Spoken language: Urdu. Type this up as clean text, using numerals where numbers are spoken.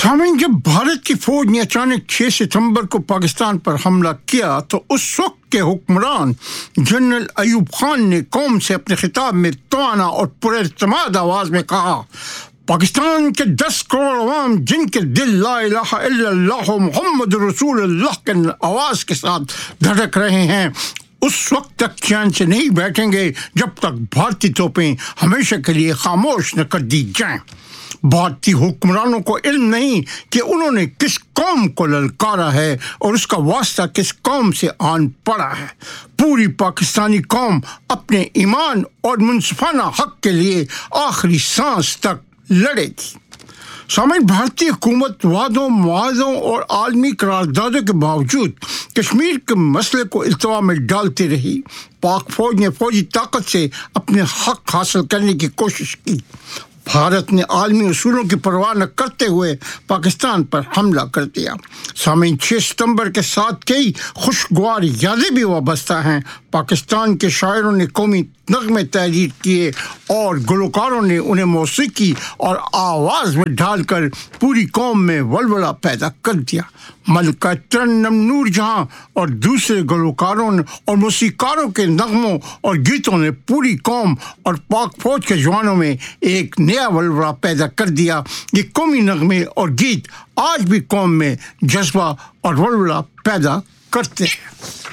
سامعین، جب بھارت کی فوج نے اچانک 6 ستمبر کو پاکستان پر حملہ کیا تو اس وقت کے حکمران جنرل ایوب خان نے قوم سے اپنے خطاب میں توانا اور پراعتماد آواز میں کہا، پاکستان کے 10 کروڑ عوام جن کے دل لا الہ الا اللہ محمد رسول اللہ کے آواز کے ساتھ دھڑک رہے ہیں، اس وقت تک چین سے نہیں بیٹھیں گے جب تک بھارتی توپیں ہمیشہ کے لیے خاموش نہ کر دی جائیں۔ بھارتی حکمرانوں کو علم نہیں کہ انہوں نے کس قوم کو للکارا ہے اور اس کا واسطہ کس قوم سے آن پڑا ہے۔ پوری پاکستانی قوم اپنے ایمان اور منصفانہ حق کے لیے آخری سانس تک لڑے گی۔ سامعین، بھارتی حکومت وعدوں، معاہدوں اور عالمی قراردادوں کے باوجود کشمیر کے مسئلے کو التوا میں ڈالتی رہی۔ پاک فوج نے فوجی طاقت سے اپنے حق حاصل کرنے کی کوشش کی۔ بھارت نے عالمی اصولوں کی پرواہ نہ کرتے ہوئے پاکستان پر حملہ کر دیا۔ سامعین، 6 ستمبر کے ساتھ کئی خوشگوار یادیں بھی وابستہ ہیں۔ پاکستان کے شاعروں نے قومی نغمے تحریر کیے اور گلوکاروں نے انہیں موسیقی اور آواز میں ڈھال کر پوری قوم میں ولولہ پیدا کر دیا۔ ملکہ ترنم نور جہاں اور دوسرے گلوکاروں اور موسیقاروں کے نغموں اور گیتوں نے پوری قوم اور پاک فوج کے جوانوں میں ایک نیا ولولہ پیدا کر دیا۔ یہ قومی نغمے اور گیت آج بھی قوم میں جذبہ اور ولولہ پیدا کرتے ہیں۔